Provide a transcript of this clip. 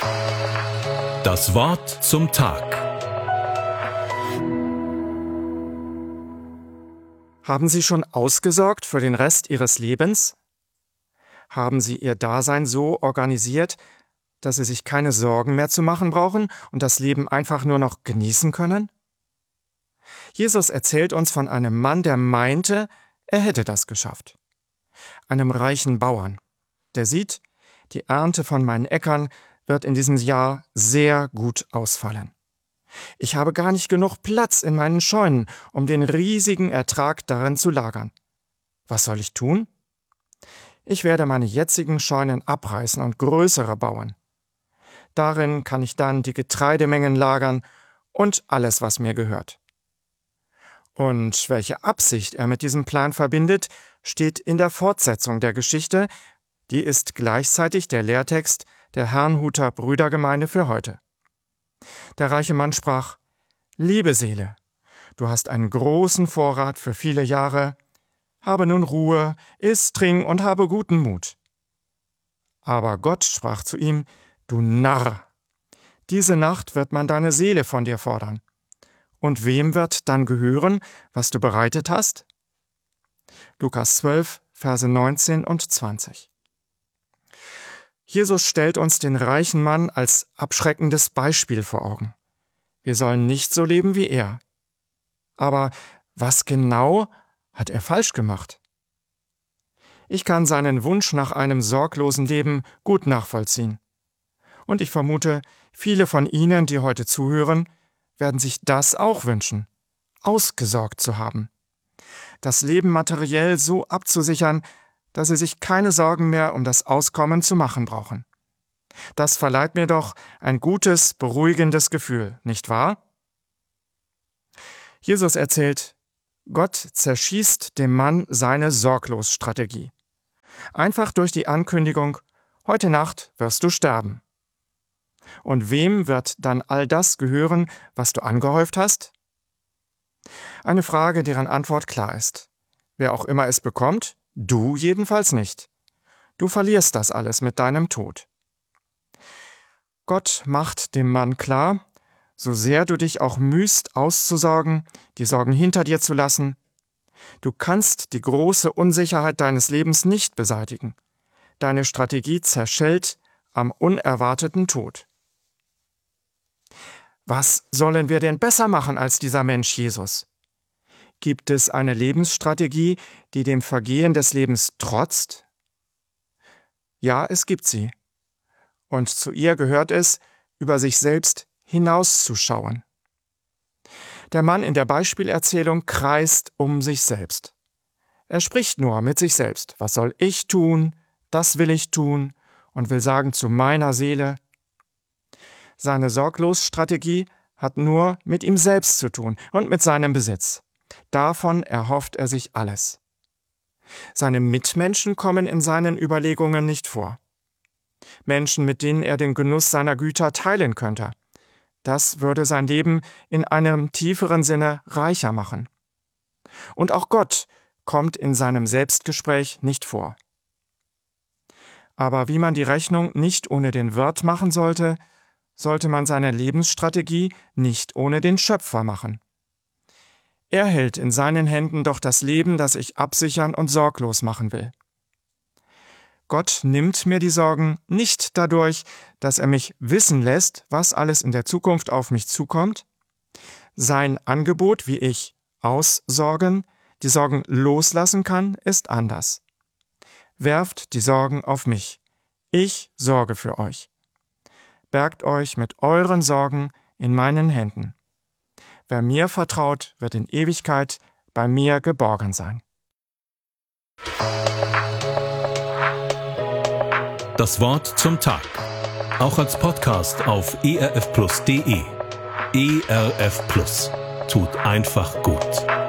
Das Wort zum Tag. Haben Sie schon ausgesorgt für den Rest Ihres Lebens? Haben Sie Ihr Dasein so organisiert, dass Sie sich keine Sorgen mehr zu machen brauchen und das Leben einfach nur noch genießen können? Jesus erzählt uns von einem Mann, der meinte, er hätte das geschafft. Einem reichen Bauern, der sieht, die Ernte von meinen Äckern wird in diesem Jahr sehr gut ausfallen. Ich habe gar nicht genug Platz in meinen Scheunen, um den riesigen Ertrag darin zu lagern. Was soll ich tun? Ich werde meine jetzigen Scheunen abreißen und größere bauen. Darin kann ich dann die Getreidemengen lagern und alles, was mir gehört. Und welche Absicht er mit diesem Plan verbindet, steht in der Fortsetzung der Geschichte, die ist gleichzeitig der Lehrtext der Herrnhuter Brüdergemeinde für heute. Der reiche Mann sprach: Liebe Seele, du hast einen großen Vorrat für viele Jahre, habe nun Ruhe, iss, trink und habe guten Mut. Aber Gott sprach zu ihm: Du Narr, diese Nacht wird man deine Seele von dir fordern. Und wem wird dann gehören, was du bereitet hast? Lukas 12, Verse 19 und 20. Jesus stellt uns den reichen Mann als abschreckendes Beispiel vor Augen. Wir sollen nicht so leben wie er. Aber was genau hat er falsch gemacht? Ich kann seinen Wunsch nach einem sorglosen Leben gut nachvollziehen. Und ich vermute, viele von Ihnen, die heute zuhören, werden sich das auch wünschen, ausgesorgt zu haben. Das Leben materiell so abzusichern, dass sie sich keine Sorgen mehr um das Auskommen zu machen brauchen. Das verleiht mir doch ein gutes, beruhigendes Gefühl, nicht wahr? Jesus erzählt, Gott zerschießt dem Mann seine Sorglosstrategie. Einfach durch die Ankündigung, heute Nacht wirst du sterben. Und wem wird dann all das gehören, was du angehäuft hast? Eine Frage, deren Antwort klar ist. Wer auch immer es bekommt, du jedenfalls nicht. Du verlierst das alles mit deinem Tod. Gott macht dem Mann klar, so sehr du dich auch mühst auszusorgen, die Sorgen hinter dir zu lassen, du kannst die große Unsicherheit deines Lebens nicht beseitigen. Deine Strategie zerschellt am unerwarteten Tod. Was sollen wir denn besser machen als dieser Mensch Jesus? Gibt es eine Lebensstrategie, die dem Vergehen des Lebens trotzt? Ja, es gibt sie. Und zu ihr gehört es, über sich selbst hinauszuschauen. Der Mann in der Beispielerzählung kreist um sich selbst. Er spricht nur mit sich selbst. Was soll ich tun? Das will ich tun. Und will sagen zu meiner Seele. Seine Sorglosstrategie hat nur mit ihm selbst zu tun und mit seinem Besitz. Davon erhofft er sich alles. Seine Mitmenschen kommen in seinen Überlegungen nicht vor. Menschen, mit denen er den Genuss seiner Güter teilen könnte. Das würde sein Leben in einem tieferen Sinne reicher machen. Und auch Gott kommt in seinem Selbstgespräch nicht vor. Aber wie man die Rechnung nicht ohne den Wirt machen sollte, sollte man seine Lebensstrategie nicht ohne den Schöpfer machen. Er hält in seinen Händen doch das Leben, das ich absichern und sorglos machen will. Gott nimmt mir die Sorgen nicht dadurch, dass er mich wissen lässt, was alles in der Zukunft auf mich zukommt. Sein Angebot, wie ich aussorgen, die Sorgen loslassen kann, ist anders. Werft die Sorgen auf mich. Ich sorge für euch. Bergt euch mit euren Sorgen in meinen Händen. Wer mir vertraut, wird in Ewigkeit bei mir geborgen sein. Das Wort zum Tag. Auch als Podcast auf erfplus.de. ERF Plus. Tut einfach gut.